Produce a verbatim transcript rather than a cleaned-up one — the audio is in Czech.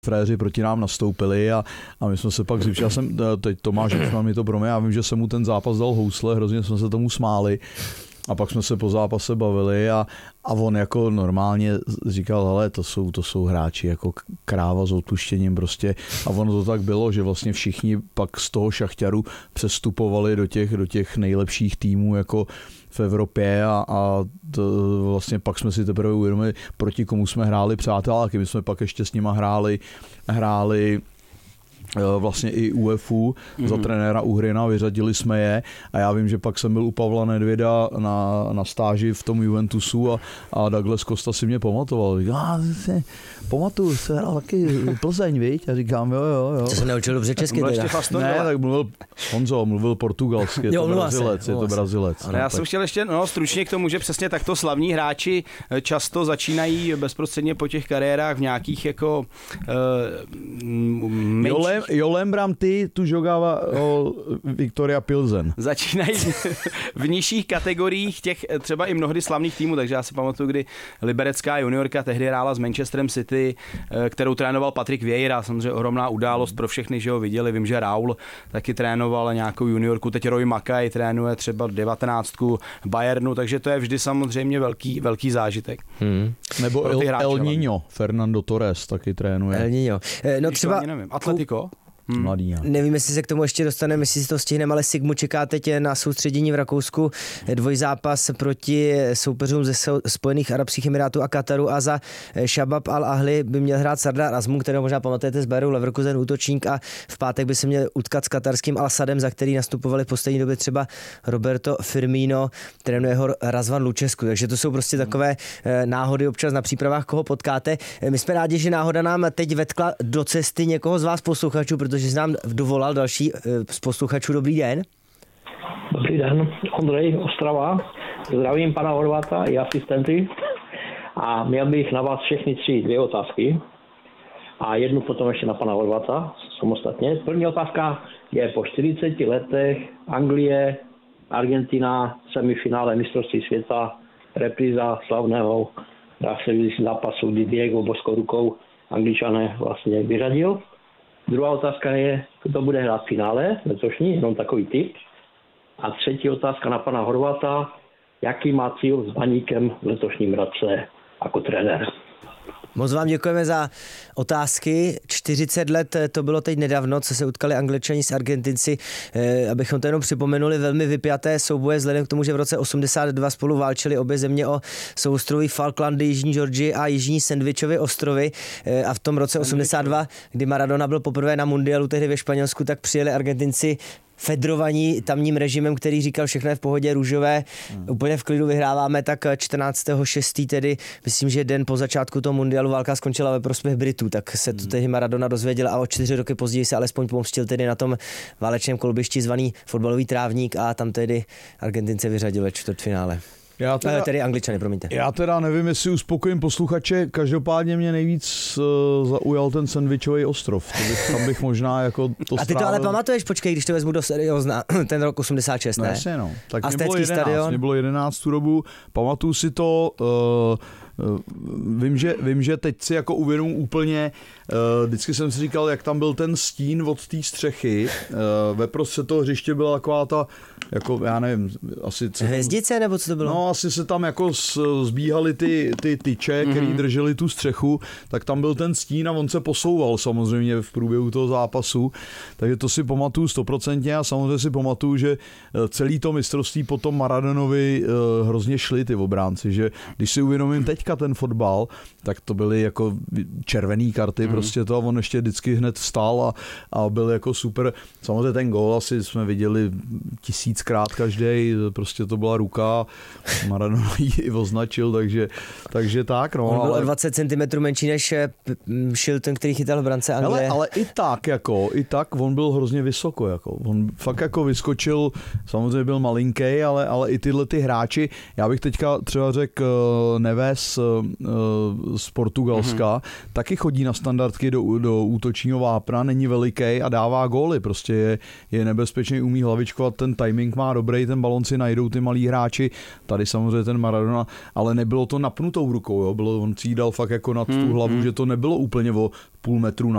fréři proti nám nastoupili a, a my jsme se pak zvyšili, já jsem, teď Tomáš Hečman mi to pro mě, já vím, že jsem mu ten zápas dal housle, hrozně jsme se tomu smáli a pak jsme se po zápase bavili a, a on jako normálně říkal, hele, to jsou, to jsou hráči jako kráva s odpuštěním prostě a ono to tak bylo, že vlastně všichni pak z toho Šachťaru přestupovali do těch, do těch nejlepších týmů jako v Evropě a, a to vlastně pak jsme si teprve uvědomili, proti komu jsme hráli přáteláky, my jsme pak ještě s nima hráli, hráli vlastně i U E F U mm-hmm. za trenéra Uhryna, vyřadili jsme je a já vím, že pak jsem byl u Pavla Nedvěda na, na stáži v tom Juventusu a, a Douglas Costa si mě pamatoval. Říkal, si pamatuju, se hrál taky Plzeň, viď? A říkám, jo, jo, jo. To se naučil dobře česky teda. Ne, tak mluvil, Honzo, mluvil portugalsky, je to Brazilec, je to Brazilec. No, já jsem chtěl ještě no, stručně k tomu, že přesně takto slavní hráči často začínají bezprostředně po těch kariérách v nějakých jako uh, menších... Jo lembram ty, tu jogava o Viktoria Pilsen. Začínají v nižších kategoriích těch třeba i mnohdy slavných týmů, takže já si pamatuju, kdy liberecká juniorka tehdy hrála s Manchesterem City, kterou trénoval Patrick Vieira, samozřejmě ohromná událost pro všechny, že ho viděli, vím, že Raul taky trénoval nějakou juniorku, teď Roy Mackay trénuje třeba devatenáctku Bayernu, takže to je vždy samozřejmě velký, velký zážitek. Hmm. Nebo El, El Niño, Fernando Torres taky trénuje. El Niño. No třeba Atletico. Hmm. Mladý, nevím, jestli se k tomu ještě dostaneme, jestli si to stihneme, ale Sigmu čeká teď na soustředění v Rakousku dvojzápas proti soupeřům ze Spojených arabských emirátů a Kataru a za Shabab Al-Ahli by měl hrát Sardar Azmoun, kterého možná pamatujete z Bayeru Leverkusen, útočník, a v pátek by se měl utkat s katarským Al-Sadem, za který nastupovali v poslední době třeba Roberto Firmino, trénuje ho Razvan Lučesku, takže to jsou prostě takové náhody občas na přípravách, koho potkáte. My jsme rádi, že náhoda nám teď vetkla do cesty někoho z vás posluchačů, protože jsi nám dovolal další z posluchačů. Dobrý den. Dobrý den, Ondřej, Ostrava. Zdravím pana Horváta i asistenty. A měl bych na vás všechny tři dvě otázky. A jednu potom ještě na pana Horváta samostatně. První otázka je po čtyřiceti letech Anglie, Argentina, semifinále mistrovství světa, repríza slavného zápasu, kdy Diego boskou rukou Angličané vlastně vyřadil. Druhá otázka je, kdo bude hrát v finále letošní, jenom takový tip. A třetí otázka na pana Horváta, jaký má cíl s Baníkem v letošním roce jako trenér. Moc vám děkujeme za otázky. čtyřicet let to bylo teď nedávno, co se utkali Angličani s Argentinci. E, abychom to jenom připomenuli, velmi vypjaté souboje vzhledem k tomu, že v roce osmdesát dva spolu válčili obě země o souostroví Falklandy, Jižní Georgii a Jižní Sandwichovy ostrovy. E, a v tom roce osmdesát dva, kdy Maradona byl poprvé na mundialu tehdy ve Španělsku, tak přijeli Argentinci fedrovaní tamním režimem, který říkal všechno je v pohodě, růžové, hmm. úplně v klidu vyhráváme, tak čtrnáctého šestého tedy, myslím, že den po začátku toho mundialu válka skončila ve prospěch Britů, tak se to tehdy Maradona dozvěděl a o čtyři roky později se alespoň pomstil tedy na tom válečném kolbišti zvaný fotbalový trávník a tam tedy Argentince vyřadil ve čtvrtfinále. Já teda, tedy Angličany, promiňte. Já teda nevím, jestli uspokojím posluchače, každopádně mě nejvíc uh, zaujal ten Sandwichový ostrov, to bych, tam bych možná jako to A ty to ale pamatuješ, počkej, když to vezmu do seriózna, ten rok osmdesát šest, ne? No, jasně, no. Tak mě bylo, jedenáct, mě bylo jedenáct tu dobu, pamatuju si to, uh, Vím že, vím, že teď si jako uvědomu úplně, uh, vždycky jsem si říkal, jak tam byl ten stín od té střechy, uh, ve prostřed toho hřiště byla taková ta, jako já nevím, asi... Hvězdice, nebo co to bylo? No, asi se tam jako zbíhaly ty, ty tyče, mm-hmm. který drželi tu střechu, tak tam byl ten stín a on se posouval samozřejmě v průběhu toho zápasu, takže to si pamatuju stoprocentně a samozřejmě si pamatuju, že celý to mistrovství potom Maradonovi uh, hrozně šli ty obránci, že když si uvědomím teďka ten fotbal, tak to byly jako červený karty, mm. prostě to a on ještě vždycky hned vstál a, a byl jako super. Samozřejmě ten gól asi jsme viděli tisíckrát každý, prostě to byla ruka, Maradona ji i označil, takže, takže tak. No, on byl ale... o dvacet centimetrů menší než Shilton, který chytal v brance Anglie. Ale, ale i tak, jako, i tak on byl hrozně vysoko, jako. On fakt jako vyskočil, samozřejmě byl malinký, ale, ale i tyhle ty hráči, já bych teďka třeba řekl Neves z Portugalska, mm-hmm. taky chodí na standardky do, do útočního vápna, není veliký a dává góly, prostě je, je nebezpečný, umí hlavičkovat, ten timing má dobrý, ten balon si najdou ty malí hráči, tady samozřejmě ten Maradona, ale nebylo to napnutou rukou, jo? Bylo, on si dal fakt jako nad mm-hmm. tu hlavu, že to nebylo úplně o půl metru